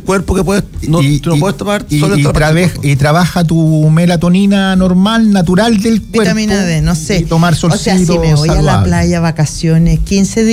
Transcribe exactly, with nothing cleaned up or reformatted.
cuerpo que puedes, no, y, no y, puedes tomar y, solo y, trabe, y trabaja tu melatonina normal, natural del cuerpo. Vitamina D, no sé. Y tomar solcito o sea, si me voy saludable. a la playa, vacaciones, quince días.